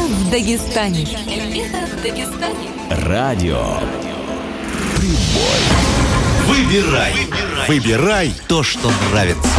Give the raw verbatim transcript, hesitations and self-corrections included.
в Дагестане. Лето в Дагестане. Радио Прибой. Выбирай. Выбирай то, что нравится.